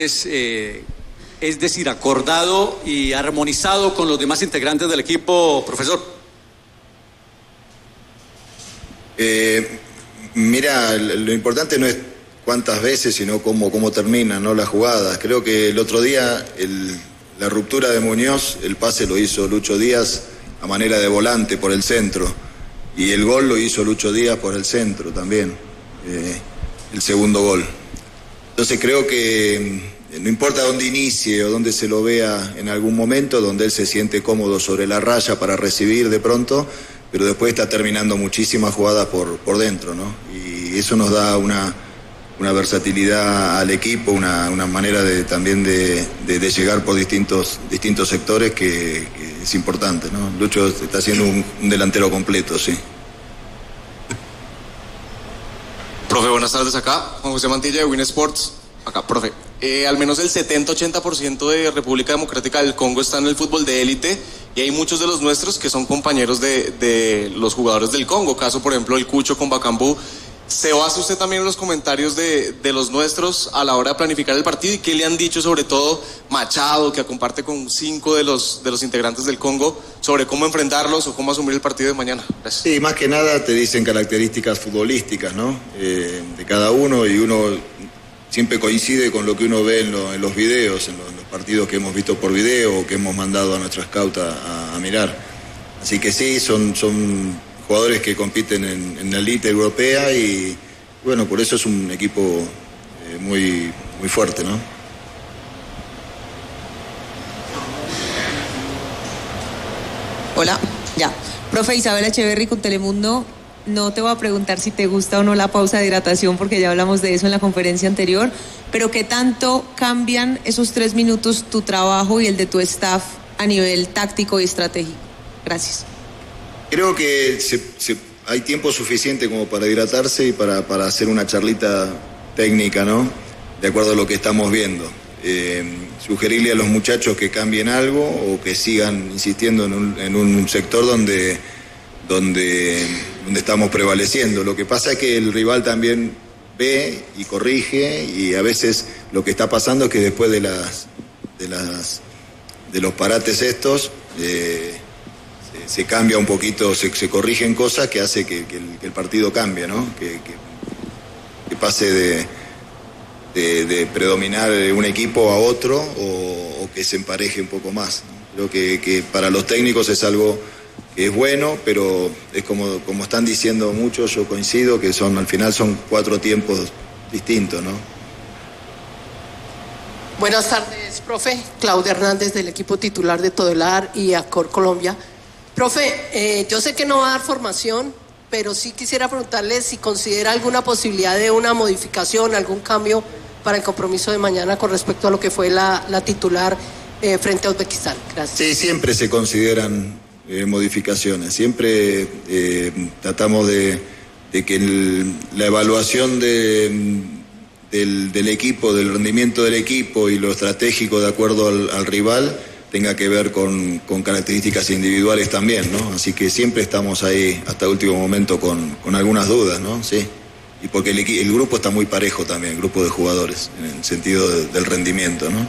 es decir, acordado y armonizado con los demás integrantes del equipo, profesor? Mira, lo importante no es cuántas veces, sino cómo terminan, ¿no?, las jugadas. Creo que el otro día la ruptura de Muñoz, el pase lo hizo Lucho Díaz a manera de volante por el centro, y el gol lo hizo Lucho Díaz por el centro también, el segundo gol. Entonces creo que no importa dónde inicie o dónde se lo vea en algún momento, donde él se siente cómodo sobre la raya para recibir de pronto, pero después está terminando muchísimas jugadas por dentro, ¿no? Y eso nos da una versatilidad al equipo, una manera también de llegar por distintos sectores que es importante, ¿no? Lucho está siendo un delantero completo, sí. Profe, buenas tardes. Acá Juan José Mantilla de Win Sports. Acá, profe, al menos el 70-80% de República Democrática del Congo está en el fútbol de élite, y hay muchos de los nuestros que son compañeros de los jugadores del Congo. Caso, por ejemplo, el Cucho con Bacambú. ¿Se basa usted también en los comentarios de los nuestros a la hora de planificar el partido? ¿Y qué le han dicho, sobre todo Machado, que comparte con 5 de los integrantes del Congo, sobre cómo enfrentarlos o cómo asumir el partido de mañana? Gracias. Sí, más que nada te dicen características futbolísticas, ¿no? De cada uno, y uno siempre coincide con lo que uno ve en los videos, en los partidos que hemos visto por video o que hemos mandado a nuestra scout a mirar. Así que sí, son jugadores que compiten en la elite europea, y bueno, por eso es un equipo muy, muy fuerte, ¿no? Hola, ya. Profe, Isabel Echeverry con Telemundo. No te voy a preguntar si te gusta o no la pausa de hidratación, porque ya hablamos de eso en la conferencia anterior, pero ¿qué tanto cambian esos 3 minutos tu trabajo y el de tu staff a nivel táctico y estratégico? Gracias. Creo que hay tiempo suficiente como para hidratarse y para hacer una charlita técnica, ¿no? De acuerdo a lo que estamos viendo. Sugerirle a los muchachos que cambien algo o que sigan insistiendo en un sector donde estamos prevaleciendo. Lo que pasa es que el rival también ve y corrige, y a veces lo que está pasando es que después de los parates estos se cambia un poquito, se corrigen cosas que hace que el partido cambie, ¿no? Que pase de predominar un equipo a otro, o que se empareje un poco más, ¿no? Creo que para los técnicos es algo que es bueno, pero es como están diciendo muchos, yo coincido, que al final son 4 tiempos distintos, ¿no? Buenas tardes, profe. Claudia Hernández, del equipo titular de Todelar y Accor Colombia. Profe, yo sé que no va a dar formación, pero sí quisiera preguntarle si considera alguna posibilidad de una modificación, algún cambio para el compromiso de mañana con respecto a lo que fue la titular frente a Uzbekistán. Gracias. Sí, siempre se consideran modificaciones. Siempre tratamos de que la evaluación del equipo, del rendimiento del equipo y lo estratégico de acuerdo al rival tenga que ver con características individuales también, ¿no? Así que siempre estamos ahí hasta el último momento con algunas dudas, ¿no? Sí. Y porque el grupo está muy parejo también, el grupo de jugadores, en el sentido del rendimiento, ¿no?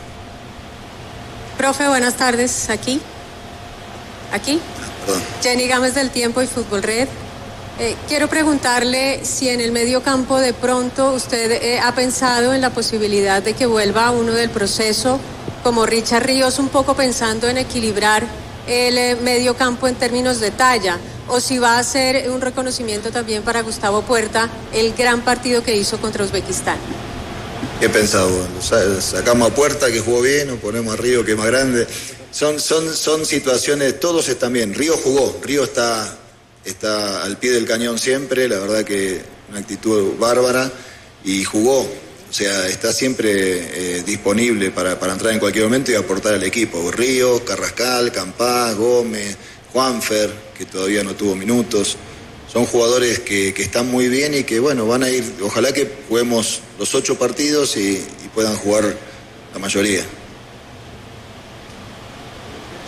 Profe, buenas tardes. ¿Aquí? Perdón. Jenny Gámez del Tiempo y Fútbol Red. Quiero preguntarle si en el medio campo de pronto usted ha pensado en la posibilidad de que vuelva uno del proceso, como Richard Ríos, un poco pensando en equilibrar el medio campo en términos de talla, o si va a ser un reconocimiento también para Gustavo Puerta, el gran partido que hizo contra Uzbekistán. ¿Qué he pensado? Sacamos a Puerta, que jugó bien, o ponemos a Río, que es más grande. Son situaciones, todos están bien. Río jugó, Río está al pie del cañón siempre, la verdad que una actitud bárbara, y jugó. O sea, está siempre disponible para entrar en cualquier momento y aportar al equipo. Río, Carrascal, Campás, Gómez, Juanfer, que todavía no tuvo minutos. Son jugadores que están muy bien y que, bueno, van a ir. Ojalá que juguemos los 8 partidos y puedan jugar la mayoría.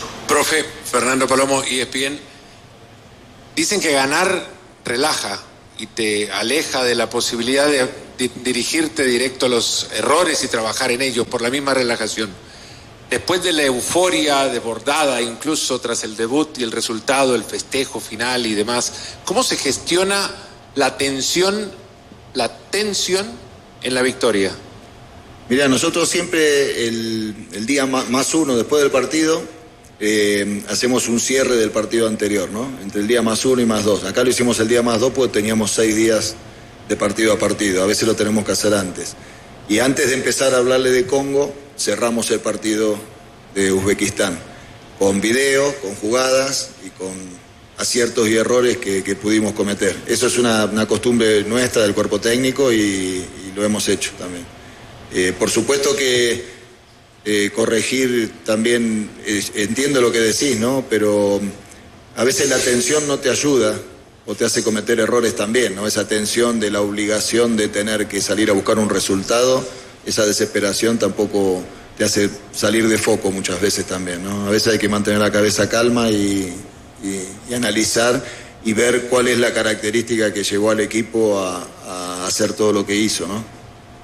Profe, Fernando Palomo, ESPN. Dicen que ganar relaja. y te aleja de la posibilidad de dirigirte directo a los errores y trabajar en ellos por la misma relajación. Después de la euforia desbordada, incluso tras el debut y el resultado, el festejo final y demás, ¿cómo se gestiona la tensión en la victoria? Mira, nosotros siempre el día más uno después del partido hacemos un cierre del partido anterior, ¿no? Entre el día +1 y +2. Acá lo hicimos el día +2 porque teníamos 6 días de partido a partido. A veces lo tenemos que hacer antes. Y antes de empezar a hablarle de Congo, cerramos el partido de Uzbekistán con video, con jugadas y con aciertos y errores que pudimos cometer. Eso es una costumbre nuestra del cuerpo técnico y lo hemos hecho también. Por supuesto que corregir también, entiendo lo que decís, ¿no? Pero a veces la tensión no te ayuda o te hace cometer errores también, ¿no? Esa tensión de la obligación de tener que salir a buscar un resultado, esa desesperación tampoco te hace salir de foco muchas veces también, ¿no? A veces hay que mantener la cabeza calma y analizar y ver cuál es la característica que llevó al equipo a hacer todo lo que hizo, ¿no?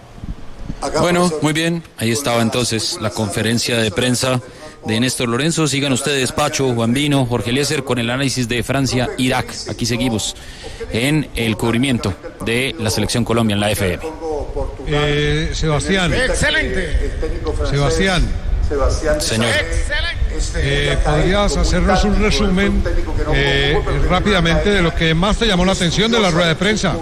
Bueno, muy bien, ahí estaba entonces la conferencia de prensa de Néstor Lorenzo. Sigan ustedes, Pacho, Juan Vino, Jorge Eliezer, con el análisis de Francia-Irak. Aquí seguimos en el cubrimiento de la Selección Colombia en la FM. Sebastián. Excelente. Sebastián. Señor. ¿Podrías hacernos un resumen rápidamente de lo que más te llamó la atención de la rueda de prensa?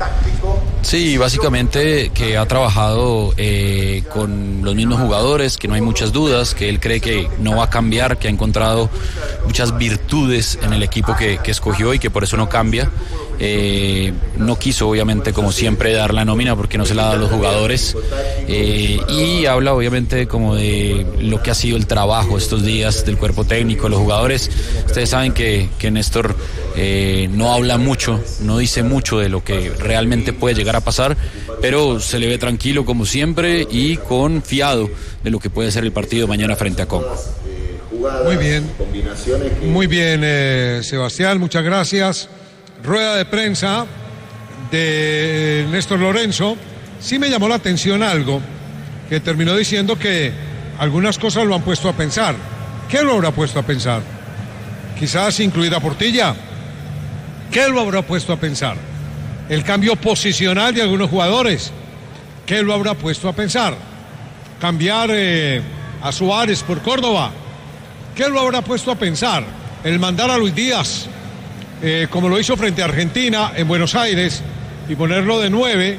Sí, básicamente que ha trabajado con los mismos jugadores, que no hay muchas dudas, que él cree que no va a cambiar, que ha encontrado muchas virtudes en el equipo que escogió y que por eso no cambia. No quiso, obviamente, como siempre, dar la nómina porque no se la da a los jugadores. Y habla, obviamente, como de lo que ha sido el trabajo estos días del cuerpo técnico, los jugadores. Ustedes saben que Néstor no habla mucho, no dice mucho de lo que realmente puede llegar a pasar, pero se le ve tranquilo como siempre y confiado de lo que puede ser el partido mañana frente a Congo. Muy bien, Sebastián, muchas gracias. Rueda de prensa de Néstor Lorenzo. Sí me llamó la atención algo, que terminó diciendo que algunas cosas lo han puesto a pensar. ¿Qué lo habrá puesto a pensar? Quizás incluida Portilla. ¿Qué lo habrá puesto a pensar? El cambio posicional de algunos jugadores. ¿Qué lo habrá puesto a pensar? Cambiar a Suárez por Córdoba. ¿Qué lo habrá puesto a pensar? El mandar a Luis Díaz, como lo hizo frente a Argentina en Buenos Aires, y ponerlo de 9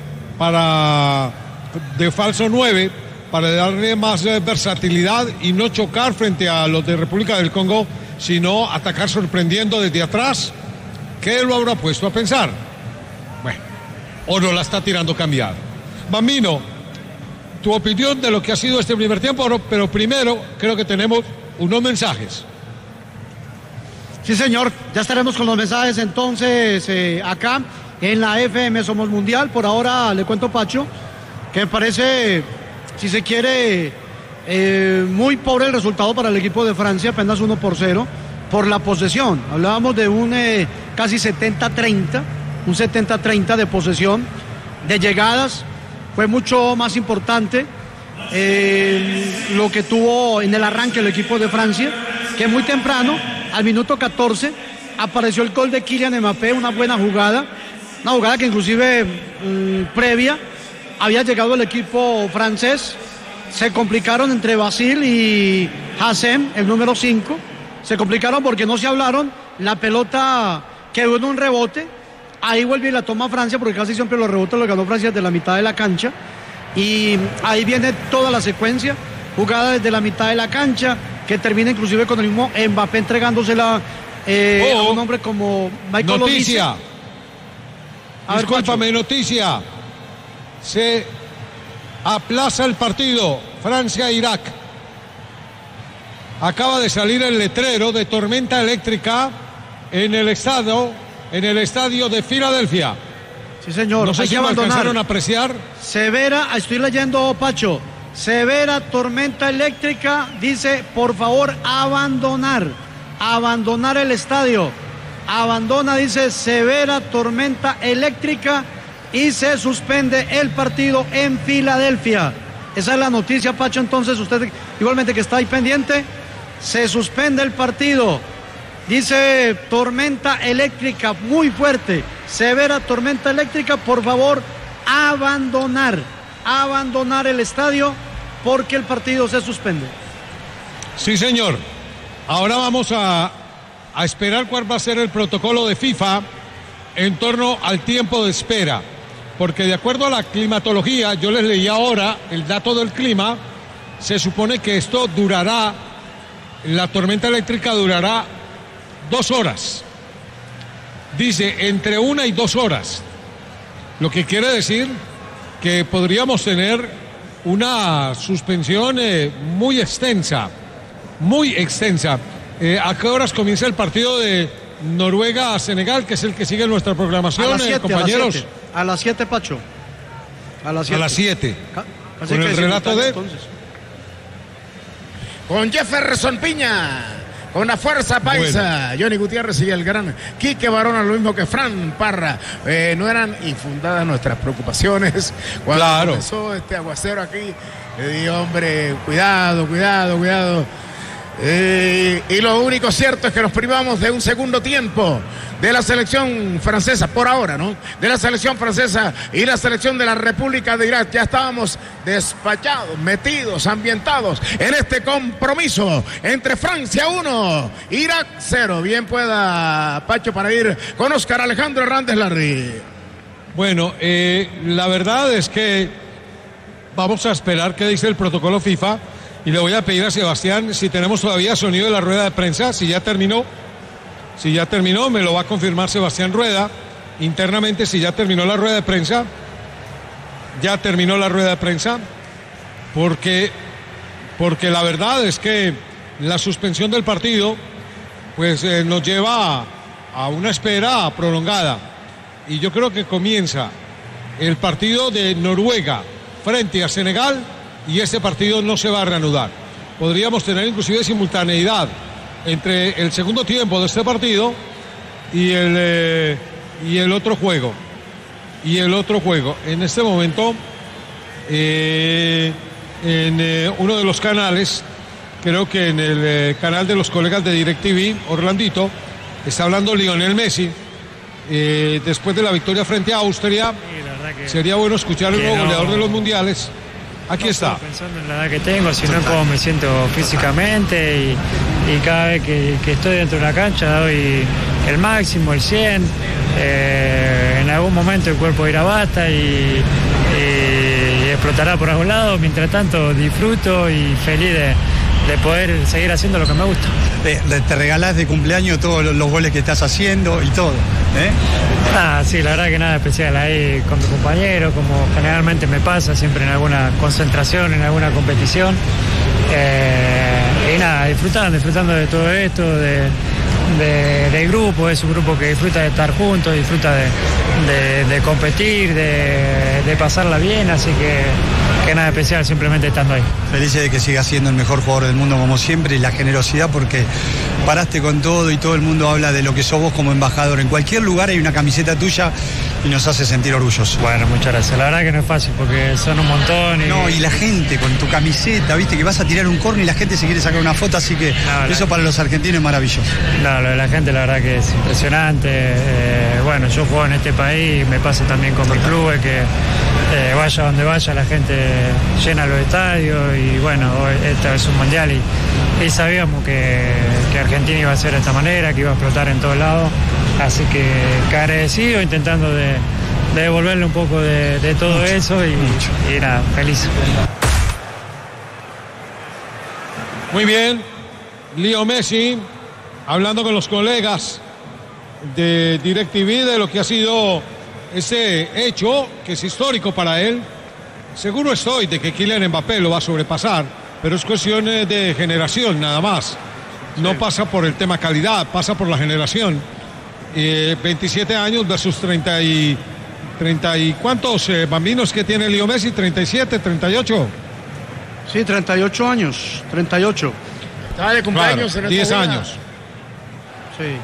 de falso 9, para darle más versatilidad y no chocar frente a los de República del Congo, sino atacar sorprendiendo desde atrás. ¿Qué lo habrá puesto a pensar? Bueno, o no la está tirando cambiar. Bambino, tu opinión de lo que ha sido este primer tiempo, pero primero creo que tenemos unos mensajes. Sí, señor, ya estaremos con los mensajes entonces acá en la FM Somos Mundial. Por ahora le cuento, Pacho, que me parece, si se quiere, muy pobre el resultado para el equipo de Francia, apenas 1-0 por la posesión. Hablábamos de un casi 70-30, un 70-30 de posesión, de llegadas. Fue mucho más importante lo que tuvo en el arranque el equipo de Francia, que muy temprano, al minuto 14, apareció el gol de Kylian Mbappé, una buena jugada, una jugada que inclusive previa había llegado el equipo francés. Se complicaron entre Basil y Hassem, el número 5, se complicaron porque no se hablaron, la pelota quedó en un rebote, ahí vuelve y la toma Francia, porque casi siempre los rebotes los ganó Francia desde la mitad de la cancha, y ahí viene toda la secuencia, jugada desde la mitad de la cancha, que termina inclusive con el mismo Mbappé entregándosela a un hombre como Michael Noticia. Discúlpame, noticia. Se aplaza el partido Francia-Irak. Acaba de salir el letrero de tormenta eléctrica en el estadio de Filadelfia. Sí, señor. No sé si me alcanzaron a apreciar. Severa, estoy leyendo, Pacho. Severa tormenta eléctrica, dice, por favor, abandonar el estadio. abandona, dice, severa tormenta eléctrica y se suspende el partido en Filadelfia. Esa es la noticia, Pacho, entonces usted igualmente que está ahí pendiente, se suspende el partido. Dice tormenta eléctrica muy fuerte, severa tormenta eléctrica, por favor, abandonar el estadio porque el partido se suspende. Sí, señor. Ahora vamos a esperar cuál va a ser el protocolo de FIFA en torno al tiempo de espera. Porque de acuerdo a la climatología, yo les leí ahora el dato del clima, se supone que esto durará, la tormenta eléctrica durará 2 horas. Dice entre 1 y 2 horas. Lo que quiere decir que podríamos tener una suspensión muy extensa. ¿A qué horas comienza el partido de Noruega a Senegal, que es el que sigue nuestra programación, compañeros? A las 7, Pacho. A las 7. Con el relato de... Entonces. Con Jefferson Piña, con la fuerza paisa, bueno. Johnny Gutiérrez y el gran Quique Barona, lo mismo que Fran Parra. No eran infundadas nuestras preocupaciones cuando comenzó este aguacero aquí. Le digo, hombre, cuidado. Y lo único cierto es que nos privamos de un segundo tiempo de la selección francesa, por ahora, ¿no? De la selección francesa y la selección de la República de Irak. Ya estábamos despachados, metidos, ambientados en este compromiso entre Francia 1, Irak 0. Bien pueda, Pacho, para ir con Oscar Alejandro Hernández Larry. Bueno, la verdad es que vamos a esperar qué dice el protocolo FIFA. Y le voy a pedir a Sebastián si tenemos todavía sonido de la rueda de prensa, si ya terminó, me lo va a confirmar Sebastián Rueda, internamente si ya terminó la rueda de prensa, porque la verdad es que la suspensión del partido, pues nos lleva a una espera prolongada, y yo creo que comienza el partido de Noruega frente a Senegal, y ese partido no se va a reanudar. Podríamos tener inclusive simultaneidad entre el segundo tiempo de este partido y el otro juego. En este momento, en uno de los canales, creo que en el canal de los colegas de DirecTV, Orlandito, está hablando Lionel Messi. Después de la victoria frente a Austria, sería bueno escuchar al nuevo goleador de los mundiales. Aquí está. Pensando en la edad que tengo, sino en cómo me siento físicamente y cada vez que estoy dentro de una cancha doy el máximo, el 100. En algún momento el cuerpo irá basta y explotará por algún lado. Mientras tanto disfruto y feliz de poder seguir haciendo lo que me gusta. Te regalás de cumpleaños todos los goles que estás haciendo y todo, Sí, la verdad que nada especial ahí con mi compañero, como generalmente me pasa siempre en alguna concentración, en alguna competición. Y nada, disfrutando de todo esto, del grupo. Es un grupo que disfruta de estar juntos, disfruta de competir, de pasarla bien, así que nada especial, simplemente estando ahí. Felices de que sigas siendo el mejor jugador del mundo como siempre, y la generosidad porque paraste con todo y todo el mundo habla de lo que sos vos como embajador. En cualquier lugar hay una camiseta tuya y nos hace sentir orgullosos. Bueno, muchas gracias. La verdad que no es fácil porque son un montón. Y la gente con tu camiseta, viste que vas a tirar un córner y la gente se quiere sacar una foto, así que eso para los argentinos es maravilloso. Lo de la gente la verdad que es impresionante. Bueno, yo juego en este país, me pasa también con mi club, que vaya donde vaya la gente llena los estadios y bueno, este es un mundial y sabíamos que Argentina iba a ser de esta manera, que iba a explotar en todos lados, así que agradecido, intentando de devolverle un poco de todo eso y nada, feliz. Muy bien, Leo Messi hablando con los colegas de DirecTV de lo que ha sido ese hecho que es histórico para él. Seguro estoy de que Kylian Mbappé lo va a sobrepasar, pero es cuestión de generación nada más. No pasa por el tema calidad, pasa por la generación. 27 años versus 30 y ¿cuántos bambinos que tiene Leo Messi? ¿37, 38? Sí, 38 años, 38. Estaba de cumpleaños, claro, en 10 años. Sí.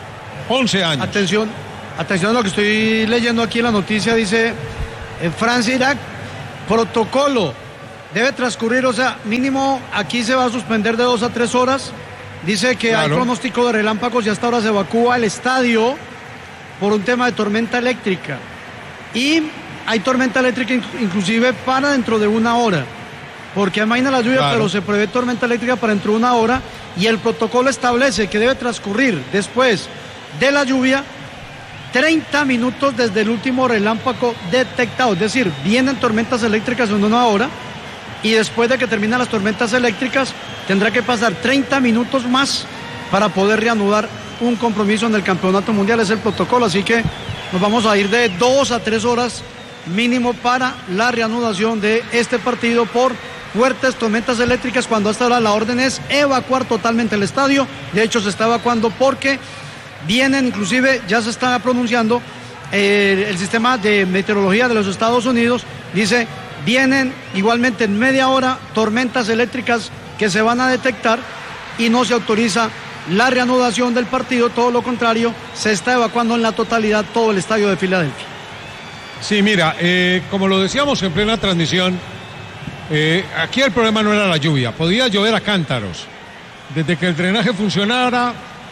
11 años. Atención a lo que estoy leyendo aquí en la noticia, dice Francia-Irak, protocolo, debe transcurrir, o sea, mínimo aquí se va a suspender de 2 a 3 horas, dice que hay pronóstico de relámpagos y hasta ahora se evacúa el estadio por un tema de tormenta eléctrica, y hay tormenta eléctrica inclusive para dentro de 1 hora, porque amaina la lluvia, pero se prevé tormenta eléctrica para dentro de 1 hora, y el protocolo establece que debe transcurrir después de la lluvia 30 minutos desde el último relámpago detectado, es decir, vienen tormentas eléctricas en 1 hora, y después de que terminan las tormentas eléctricas tendrá que pasar 30 minutos más para poder reanudar un compromiso en el campeonato mundial, es el protocolo, así que nos vamos a ir de 2 a 3 horas mínimo para la reanudación de este partido por fuertes tormentas eléctricas, cuando hasta ahora la orden es evacuar totalmente el estadio. De hecho se está evacuando porque vienen, inclusive ya se está pronunciando el sistema de meteorología de los Estados Unidos, dice, vienen igualmente en media hora tormentas eléctricas que se van a detectar y no se autoriza la reanudación del partido, todo lo contrario, se está evacuando en la totalidad todo el estadio de Filadelfia. Sí, mira, como lo decíamos en plena transmisión, aquí el problema no era la lluvia, podía llover a cántaros. Desde que el drenaje funcionara,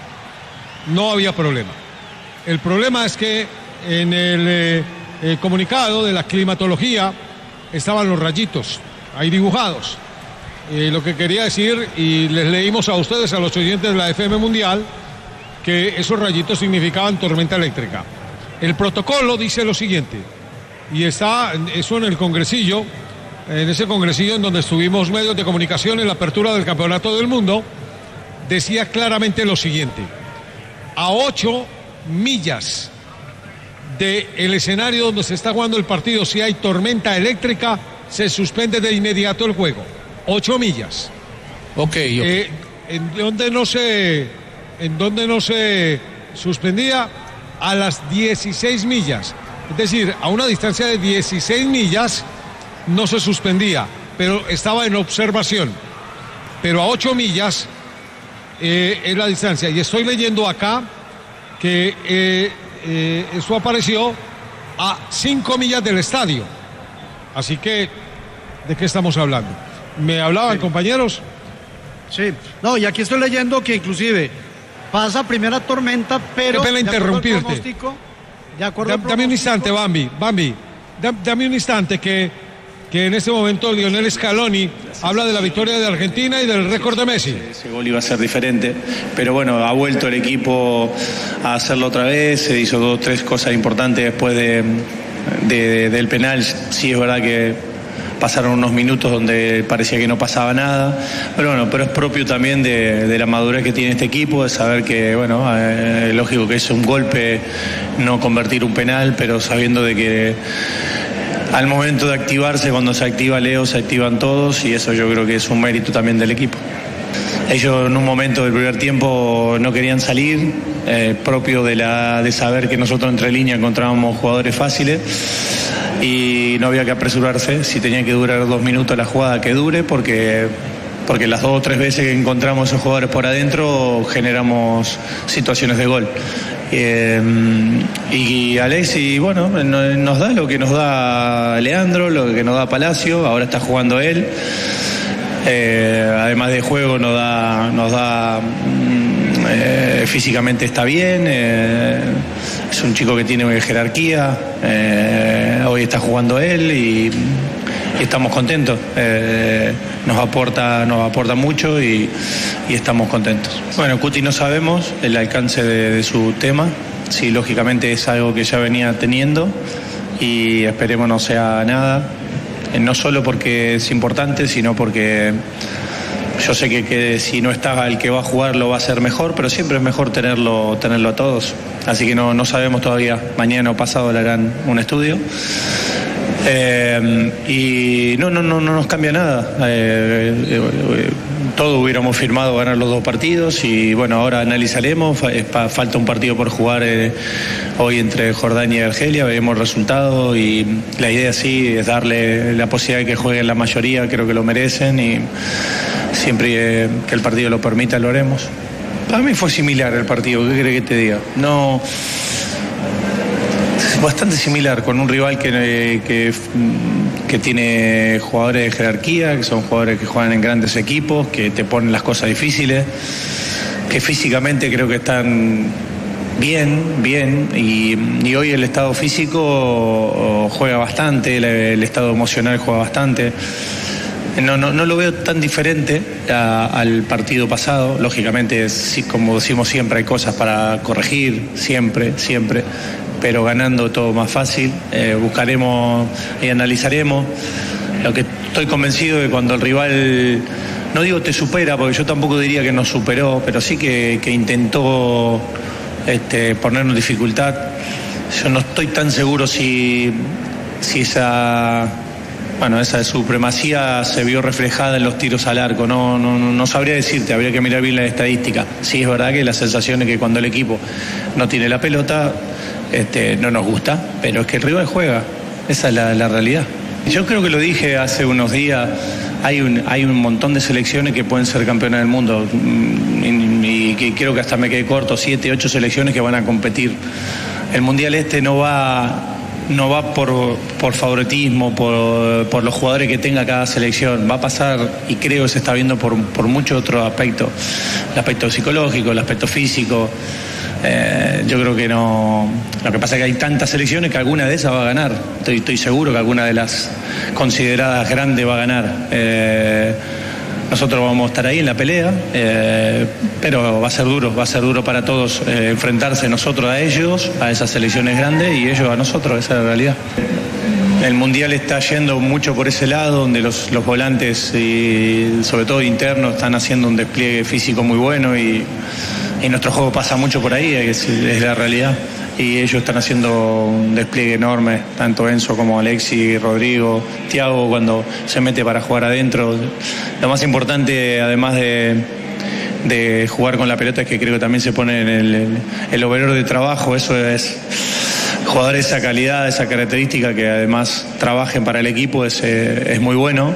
no había problema. El problema es que en el comunicado de la climatología estaban los rayitos ahí dibujados. Lo que quería decir, y les leímos a ustedes, a los oyentes de la FM Mundial, que esos rayitos significaban tormenta eléctrica. El protocolo dice lo siguiente, y está eso en el congresillo, en ese congresillo en donde estuvimos medios de comunicación en la apertura del Campeonato del Mundo, decía claramente lo siguiente: a 8 millas del escenario donde se está jugando el partido, si hay tormenta eléctrica, se suspende de inmediato el juego. 8 millas. Okay. ¿En dónde no se suspendía? A las 16 millas. Es decir, a una distancia de 16 millas no se suspendía, pero estaba en observación. Pero a 8 millas es la distancia. Y estoy leyendo acá que eso apareció a 5 millas del estadio. Así que, ¿de qué estamos hablando? ¿Me hablaban, compañeros? Sí, no, y aquí estoy leyendo que inclusive pasa primera tormenta, pero... Qué pena interrumpirte. Dame un instante, Bambi. Dame un instante que en este momento Lionel Scaloni habla de la victoria de Argentina y del récord de Messi. Ese gol iba a ser diferente, pero bueno, ha vuelto el equipo a hacerlo otra vez, se hizo 2 o 3 cosas importantes después del penal. Sí, es verdad que pasaron unos minutos donde parecía que no pasaba nada, pero es propio también de la madurez que tiene este equipo, de saber que, lógico que es un golpe no convertir un penal, pero sabiendo de que al momento de activarse, cuando se activa Leo, se activan todos, y eso yo creo que es un mérito también del equipo. Ellos en un momento del primer tiempo no querían salir, propio de saber que nosotros entre líneas encontrábamos jugadores fáciles y no había que apresurarse. Si tenía que durar 2 minutos la jugada, que dure, porque las 2 o 3 veces que encontramos esos jugadores por adentro generamos situaciones de gol. Y Alexis, nos da lo que nos da Leandro, lo que nos da Palacio, ahora está jugando él. Además de juego nos da físicamente está bien, es un chico que tiene jerarquía, hoy está jugando él y estamos contentos, nos aporta mucho y estamos contentos. Bueno, Cuti, no sabemos el alcance de su tema, sí, lógicamente es algo que ya venía teniendo y esperemos no sea nada, no solo porque es importante, sino porque yo sé que si no está el que va a jugar lo va a hacer mejor, pero siempre es mejor tenerlo a todos. Así que no sabemos todavía. Mañana o pasado le harán un estudio. Y no nos cambia nada. Todos hubiéramos firmado ganar los 2 partidos y ahora analizaremos. Falta un partido por jugar hoy entre Jordania y Argelia, veremos el resultado y la idea sí es darle la posibilidad de que jueguen la mayoría, creo que lo merecen y siempre que el partido lo permita lo haremos. Para mí fue similar el partido, ¿qué querés que te diga? No, bastante similar, con un rival que tiene jugadores de jerarquía, que son jugadores que juegan en grandes equipos, que te ponen las cosas difíciles, que físicamente creo que están bien, y hoy el estado físico juega bastante, el estado emocional juega bastante. No lo veo tan diferente al partido pasado. Lógicamente, sí, como decimos siempre, hay cosas para corregir, siempre, pero ganando todo más fácil. Buscaremos y analizaremos. Lo que estoy convencido de que cuando el rival, no digo te supera, porque yo tampoco diría que nos superó, pero sí que intentó ponernos dificultad. Yo no estoy tan seguro si esa supremacía se vio reflejada en los tiros al arco. No sabría decirte, habría que mirar bien la estadística. Sí, es verdad que la sensación es que cuando el equipo no tiene la pelota, no nos gusta, pero es que el rival juega. Esa es la realidad. Yo creo que lo dije hace unos días, hay un montón de selecciones que pueden ser campeonas del mundo, y que creo que hasta me quedé corto, 7, 8 selecciones que van a competir. El Mundial no va por favoritismo, por los jugadores que tenga cada selección. Va a pasar, y creo que se está viendo por muchos otros aspectos. El aspecto psicológico, el aspecto físico. Yo creo que no. Lo que pasa es que hay tantas selecciones que alguna de esas va a ganar. Estoy seguro que alguna de las consideradas grandes va a ganar. Nosotros vamos a estar ahí en la pelea, pero va a ser duro para todos enfrentarse nosotros a ellos, a esas selecciones grandes, y ellos a nosotros. Esa es la realidad. El Mundial está yendo mucho por ese lado, donde los volantes, y sobre todo internos, están haciendo un despliegue físico muy bueno, y nuestro juego pasa mucho por ahí, es la realidad. Y ellos están haciendo un despliegue enorme, tanto Enzo como Alexis, Rodrigo, Thiago, cuando se mete para jugar adentro. Lo más importante, además de jugar con la pelota, es que creo que también se pone en el overall de trabajo. Eso es, jugadores de esa calidad, esa característica, que además trabajen para el equipo, es muy bueno.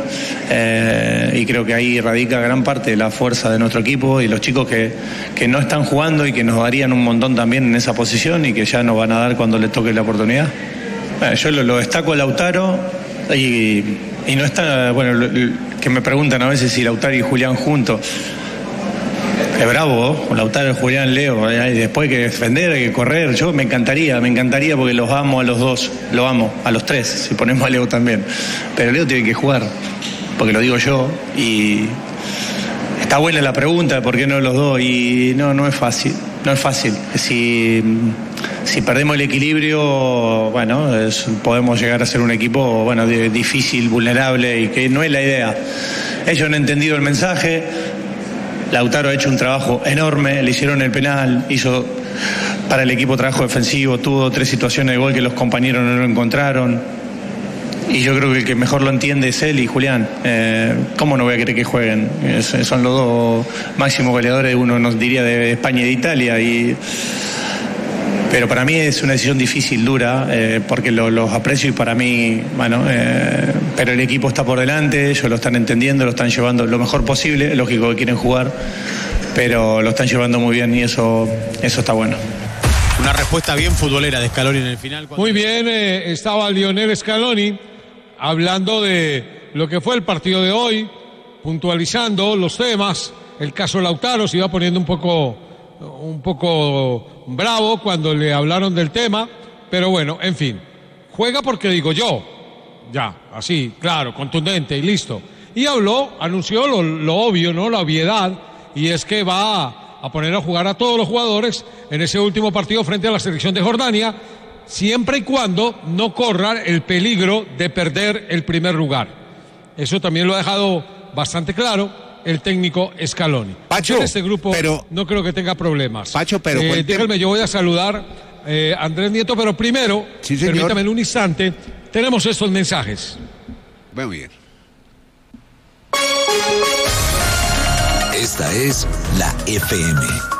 Y creo que ahí radica gran parte de la fuerza de nuestro equipo, y los chicos que no están jugando y que nos darían un montón también en esa posición, y que ya nos van a dar cuando les toque la oportunidad. Bueno, yo lo destaco a Lautaro, y no está, que me preguntan a veces si Lautaro y Julián juntos. Es bravo, con Lautaro, Julián, Leo, después hay que defender, hay que correr. Yo me encantaría, porque los amo a los dos, lo amo, a los tres, si ponemos a Leo también. Pero Leo tiene que jugar, porque lo digo yo, y está buena la pregunta, ¿por qué no los dos? Y no es fácil. Si perdemos el equilibrio, podemos llegar a ser un equipo difícil, vulnerable, y que no es la idea. Ellos han entendido el mensaje. Lautaro ha hecho un trabajo enorme, le hicieron el penal, hizo para el equipo trabajo defensivo, tuvo 3 situaciones de gol que los compañeros no lo encontraron, y yo creo que el que mejor lo entiende es él y Julián. ¿Cómo no voy a querer que jueguen? Son los dos máximos goleadores, uno nos diría de España y de Italia, pero para mí es una decisión difícil, dura, porque los aprecio, y para mí, pero el equipo está por delante, ellos lo están entendiendo, lo están llevando lo mejor posible. Lógico que quieren jugar, pero lo están llevando muy bien, y eso está bueno. Una respuesta bien futbolera de Scaloni en el final. Muy bien, estaba Lionel Scaloni hablando de lo que fue el partido de hoy, puntualizando los temas. El caso Lautaro se iba poniendo un poco bravo cuando le hablaron del tema, pero bueno, en fin, juega porque digo yo, ya, así, claro, contundente y listo. Y anunció lo obvio, ¿no? La obviedad, y es que va a poner a jugar a todos los jugadores en ese último partido frente a la selección de Jordania, siempre y cuando no corran el peligro de perder el primer lugar. Eso también lo ha dejado bastante claro el técnico Scaloni. Pacho, en este grupo no creo que tenga problemas. Pacho, pero déjenme, yo voy a saludar a Andrés Nieto, pero primero, permítame un instante, tenemos estos mensajes. Muy bien. Esta es la FM.